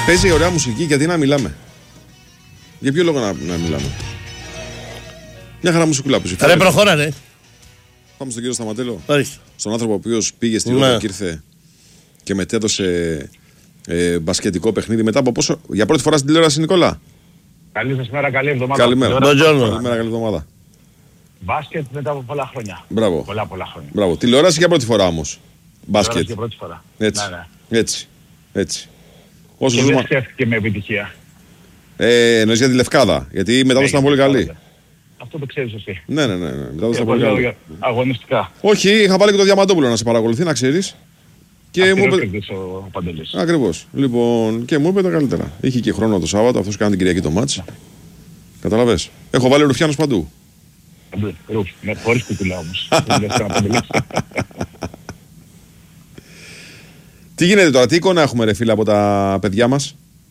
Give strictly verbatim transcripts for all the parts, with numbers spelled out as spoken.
Παίζει ωραία μουσική, γιατί να μιλάμε. Για ποιο λόγο να, να μιλάμε. Μια χαρά μουσικούλα που Ρε προχώρανε. Πάμε στον κύριο Σταματέλο. Ορίστε. Στον άνθρωπο ο οποίος πήγε στη Ρόδο και ήρθε και μετέδωσε ε, μπασκετικό παιχνίδι μετά από πόσο. Για πρώτη φορά στην τηλεόραση, Νικόλα. Καλή σας μέρα, καλή εβδομάδα. Καλημέρα. Καλημέρα, καλή εβδομάδα. Μπάσκετ μετά από πολλά χρόνια. Μπράβο. Πολλά, πολλά χρόνια. Μπράβο. Τηλεόραση για πρώτη φορά όμως. Μπάσκετ. Για πρώτη φορά. Έτσι. Ναι, ναι. Έτσι. Έτσι. Όσο και ζούμε... δεν σκέφτηκε με επιτυχία. Ε, εννοείς για τη Λευκάδα. Γιατί η μετάδοση ήταν πολύ καλή. Αυτό το ξέρεις εσύ. Ναι, ναι, ναι. ναι. Μετάδοση ήταν πολύ καλή. Αγωνιστικά. Όχι, είχα βάλει και το Διαμαντόπουλο να σε παρακολουθεί, να ξέρεις. Και μου είπε... ο Παντελής. Ακριβώς. Λοιπόν, και μου είπε τα καλύτερα. Είχε και χρόνο το Σάββατο, αυτός κάνει την Κυριακή το μάτς. Καταλαβες. Έχω βάλει Ρουφιάνους παντού. Ρουφ, ναι, χωρίς κουτουλά όμως. Τι γίνεται τώρα, τι εικόνα έχουμε ρε φίλε από τα παιδιά μας?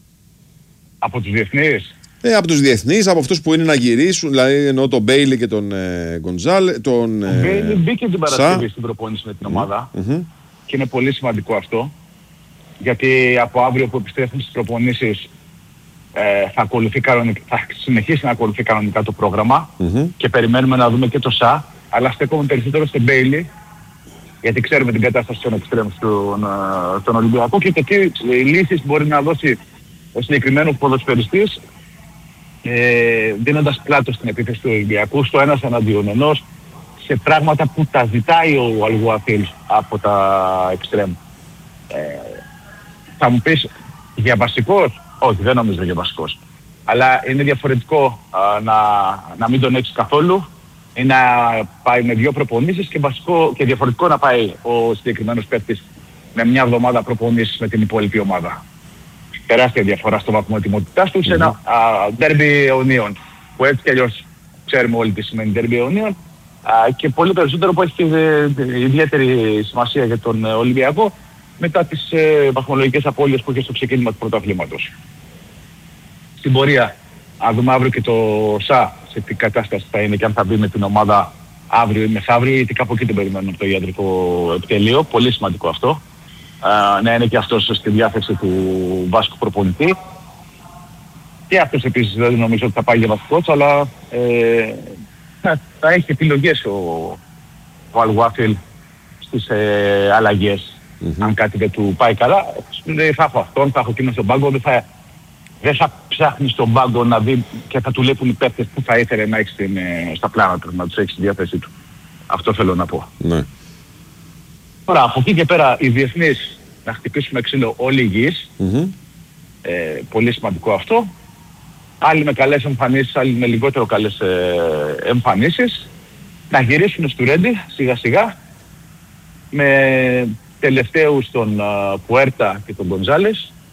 Από τους διεθνείς. Ε, από τους διεθνείς, από αυτούς που είναι να γυρίσουν, δηλαδή εννοώ τον Μπέιλι και τον ε, Γκοντζάλε. Τον, ο Μπέιλι ε, μπήκε την Παρασκευή στην προπόνηση με την ομάδα mm-hmm. και είναι πολύ σημαντικό αυτό, γιατί από αύριο που επιστρέφουν στις προπονήσεις ε, θα, ακολουθεί κανονικά, θα συνεχίσει να ακολουθεί κανονικά το πρόγραμμα mm-hmm. και περιμένουμε να δούμε και το ΣΑ, αλλά στέκομαι περισσότερο στον Μπέιλι, γιατί ξέρουμε την κατάσταση των εξτρέμ στον, στον Ολυμπιακό και το τι λύσεις μπορεί να δώσει ο συγκεκριμένος ποδοσφαιριστής ε, δίνοντας πλάτο στην επίθεση του Ολυμπιακού στο ένας εναντίον ενός σε πράγματα που τα ζητάει ο Αλγουαφίλ από τα εξτρέμ. Ε, θα μου πεις για βασικός? Όχι, δεν νομίζω για βασικός. Αλλά είναι διαφορετικό α, να, να μην τον έχεις καθόλου ή να πάει με δύο προπονήσεις και, βασικό, και διαφορετικό να πάει ο συγκεκριμένος παίκτης με μια εβδομάδα προπονήσεις με την υπόλοιπη ομάδα. Τεράστια διαφορά στο βαθμό ετοιμότητάς του σε mm-hmm. ένα ντέρμπι αιωνίων, που έτσι κι αλλιώς ξέρουμε όλοι τι σημαίνει ντέρμπι αιωνίων, και πολύ περισσότερο που έχει και ε, ιδιαίτερη σημασία για τον ε, Ολυμπιακό μετά τις ε, βαθμολογικές απώλειες που είχε στο ξεκίνημα του πρωταθλήματος. Στην πορεία, αν δούμε αύριο και το ΣΑ σε τι κατάσταση θα είναι και αν θα μπει με την ομάδα αύριο ή μεθαύριο, γιατί κάπου εκεί την περιμένουμε από το ιατρικό επιτελείο, πολύ σημαντικό αυτό. Uh, να είναι και αυτός στη διάθεση του βάσκου προπονητή. Και αυτός επίσης δεν νομίζω ότι θα πάει για βασικός, αλλά ε, θα, θα έχει επιλογές ο, ο Αλγουάφιλ στις ε, αλλαγές. Mm-hmm. Αν κάτι δεν του πάει καλά, δεν θα έχω αυτόν, θα έχω εκείνον στον πάγκο, δεν θα, δεν θα ψάχνει στον πάγκο να δει και θα του λείπουν οι παίκτες που θα ήθελε να έχει στην, ε, στα πλάνα του, να τους έχει στη διάθεσή του. Αυτό θέλω να πω. Ναι. Τώρα, από εκεί και πέρα, οι διεθνείς να χτυπήσουμε ξύλο όλοι υγιείς. Mm-hmm. Ε, πολύ σημαντικό αυτό. Άλλοι με καλές εμφανίσεις, άλλοι με λιγότερο καλές ε, εμφανίσεις. Να γυρίσουν στο Ρέντι σιγά σιγά με τελευταίους τον uh, Πουέρτα και τον Γκοντζάλες.